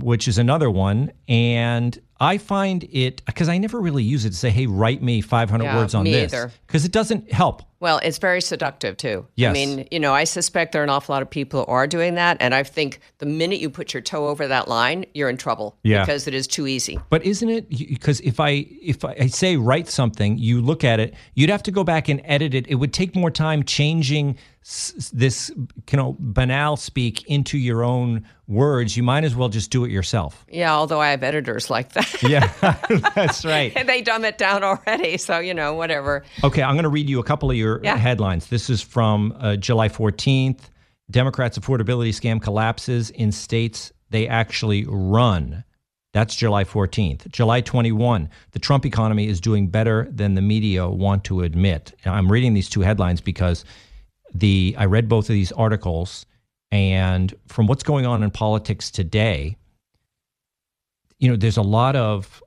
which is another one. And I find it, because I never really use it to say, hey, write me 500 words on this. Because it doesn't help. Well, it's very seductive, too. Yes. I mean, I suspect there are an awful lot of people who are doing that. And I think the minute you put your toe over that line, you're in trouble. Yeah. Because it is too easy. But isn't it? Because if I say write something, you look at it, you'd have to go back and edit it. It would take more time changing this banal speak into your own words. You might as well just do it yourself. Yeah, although I have editors like that. Yeah, that's right. And they dumb it down already, so, whatever. Okay, I'm going to read you a couple of your headlines. This is from July 14th. Democrats' affordability scam collapses in states they actually run. That's July 14th. July 21, the Trump economy is doing better than the media want to admit. Now, I'm reading these two headlines because I read both of these articles, and from what's going on in politics today, there's a lot of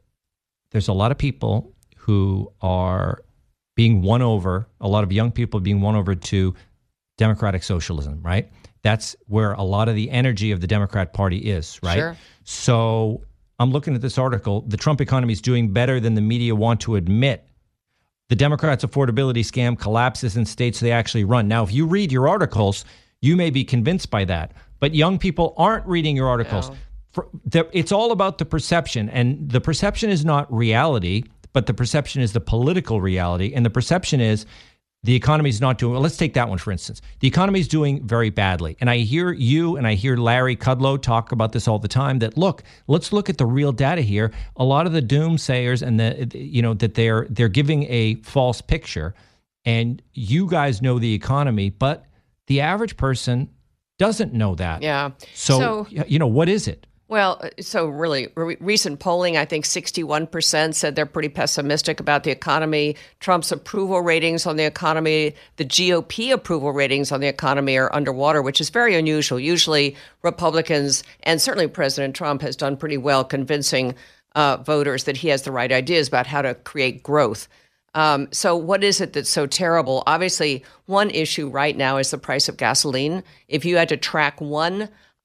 people who are being won over, a lot of young people being won over to democratic socialism, right? That's where a lot of the energy of the Democrat Party is, right? Sure. So I'm looking at this article. The Trump economy is doing better than the media want to admit. The Democrats' affordability scam collapses in states they actually run. Now, if you read your articles, you may be convinced by that. But young people aren't reading your articles. No. It's all about the perception. And the perception is not reality, but the perception is the political reality. And the perception is the economy is not doing well. Let's take that one, for instance. The economy is doing very badly. And I hear you and I hear Larry Kudlow talk about this all the time, that, look, let's look at the real data here. A lot of the doomsayers and that they're giving a false picture. And you guys know the economy, but the average person doesn't know that. Yeah. So what is it? Well, so really, recent polling, I think 61% said they're pretty pessimistic about the economy. Trump's approval ratings on the economy, the GOP approval ratings on the economy are underwater, which is very unusual. Usually Republicans, and certainly President Trump, has done pretty well convincing voters that he has the right ideas about how to create growth. So what is it that's so terrible? Obviously, one issue right now is the price of gasoline. If you had to track one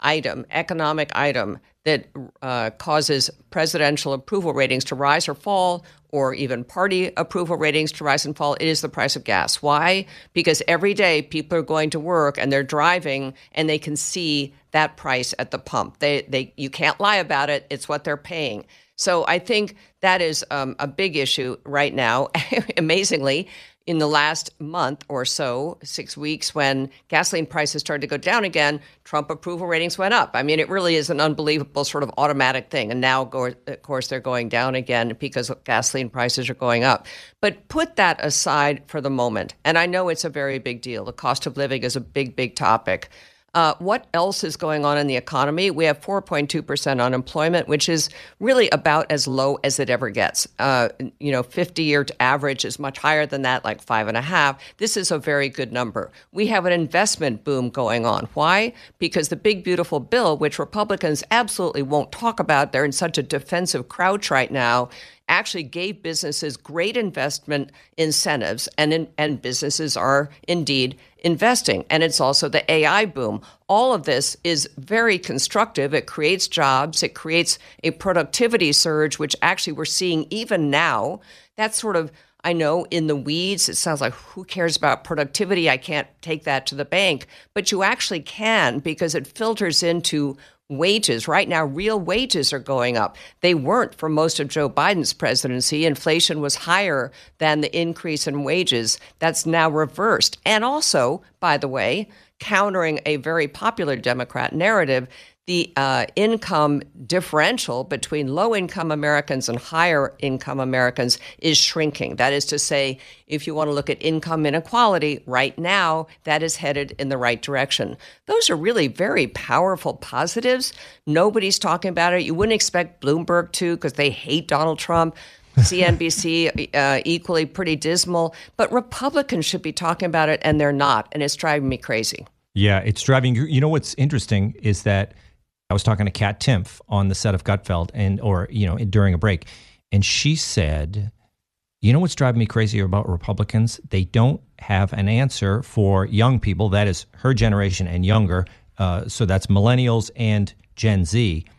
economic item that causes presidential approval ratings to rise or fall, or even party approval ratings to rise and fall, it is the price of gas. Why? Because every day people are going to work and they're driving and they can see that price at the pump. You can't lie about it. It's what they're paying. So I think that is a big issue right now. Amazingly, in the last month or so, 6 weeks, when gasoline prices started to go down again, Trump approval ratings went up. I mean, it really is an unbelievable sort of automatic thing. And now, of course, they're going down again because gasoline prices are going up. But put that aside for the moment. And I know it's a very big deal. The cost of living is a big, big topic. What else is going on in the economy? We have 4.2% unemployment, which is really about as low as it ever gets. 50-year average is much higher than that, like 5.5. This is a very good number. We have an investment boom going on. Why? Because the big, beautiful bill, which Republicans absolutely won't talk about, they're in such a defensive crouch right now, actually gave businesses great investment incentives, and businesses are indeed investing. And it's also the AI boom. All of this is very constructive. It creates jobs. It creates a productivity surge, which actually we're seeing even now. That's sort of, I know, in the weeds. It sounds like, who cares about productivity? I can't take that to the bank. But you actually can, because it filters into wages. Right now, real wages are going up. They weren't for most of Joe Biden's presidency. Inflation was higher than the increase in wages. That's now reversed. And also, by the way, countering a very popular Democrat narrative, the income differential between low-income Americans and higher-income Americans is shrinking. That is to say, if you want to look at income inequality, right now, that is headed in the right direction. Those are really very powerful positives. Nobody's talking about it. You wouldn't expect Bloomberg to, because they hate Donald Trump. CNBC, equally pretty dismal. But Republicans should be talking about it, and they're not. And it's driving me crazy. Yeah, it's driving. You know what's interesting is that I was talking to Kat Timpf on the set of Gutfeld during a break. And she said, you know what's driving me crazy about Republicans? They don't have an answer for young people. That is her generation and younger. So that's millennials and Gen Z.